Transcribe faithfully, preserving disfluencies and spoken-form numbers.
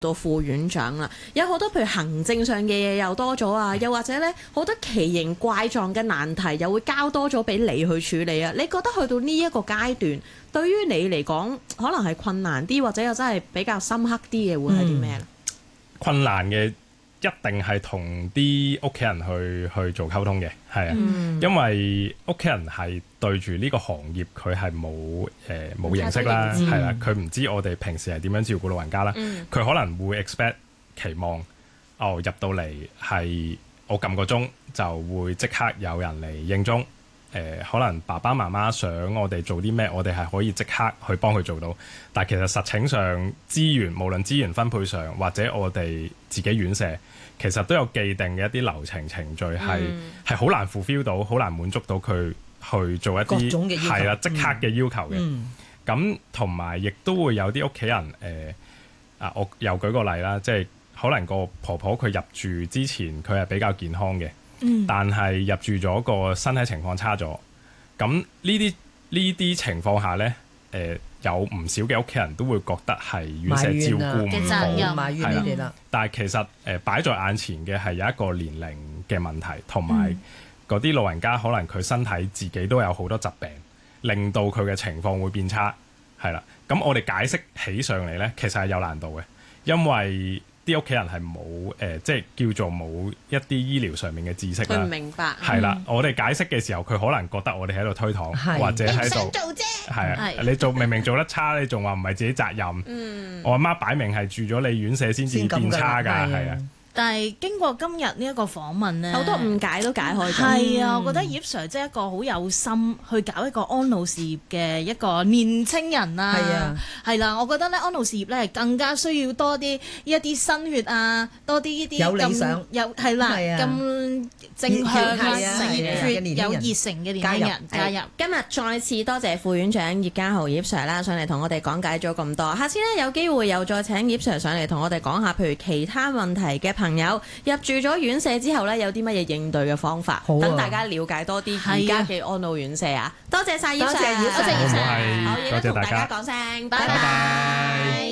到副院長啦，有好多譬如行政上嘅嘢又多咗啊，又或者咧好多奇形怪狀嘅難題又會交多咗俾你去處理啊。你覺得去到呢一個階段，對於你嚟講可能係困難啲，或者又真係比較深刻啲嘅會係啲咩咧？ 困難嘅一定係同啲屋企人去去做溝通嘅，係啊，嗯、因為屋企人係對住呢個行業佢係冇誒冇認識啦，係啦，佢唔知我哋平時係點樣照顧老人家啦，佢、嗯、可能會 expect 期望哦入到嚟係我撳個鐘就會即刻有人嚟應鐘。誒、呃、可能爸爸媽媽想我哋做啲咩，我哋係可以即刻去幫佢做到。但其實實情上資源，無論資源分配上或者我哋自己院舍，其實都有既定嘅一啲流程程序，係係好難 fulfill 到，好難滿足到佢去做一啲係啦即刻嘅要求嘅。咁同埋亦都會有啲屋企人誒、呃、啊，我又舉個例啦，即係可能個婆婆佢入住之前佢係比較健康嘅。嗯、但係入住咗個身體情況差咗，咁呢啲呢啲情況下呢，誒、呃、有唔少嘅屋企人都會覺得係院舍照顧唔好， 埋怨你哋啦。 但係其實誒、呃、擺在眼前嘅係有一個年齡嘅問題，同埋嗰啲老人家可能佢身體自己都有好多疾病，令到佢嘅情況會變差，係啦。咁我哋解釋起上嚟呢，其實係有難度嘅，因為啲屋企人係冇誒，即係叫做冇一啲醫療上面嘅知識啦。 佢唔明白。 係啦，我哋解釋嘅時候，佢可能覺得我哋喺度推搪， 是或者喺度做啫。 係啊，你做明明做得差，你仲話唔係自己責任。嗯、我阿媽擺明係住咗你院舍先至變差㗎，係啊。 但係經過今日呢一個訪問咧， 好多誤解都解開咗。 係啊，我覺得葉 Sir 即係一個好有心去搞一個安老事業嘅一個年青人啊。係啊，係啦，我覺得咧安老事業咧係更加需要多啲一啲新血啊，多啲呢啲有理想、 有係啦咁正向啊、熱血、有熱誠嘅年輕人加入。 今日再次多謝副院長葉家豪葉 Sir 啦，上嚟同我哋講解咗咁多。下次咧有機會又再請葉 Sir 上嚟同我哋講下，譬如其他問題嘅朋友入住咗院舍之後咧，有啲乜嘢應對嘅方法，等、啊、大家了解多啲而家嘅安老院舍啊！多謝晒葉 Sir，多謝葉 Sir， 好，亦都同大家講聲，拜拜。 拜拜。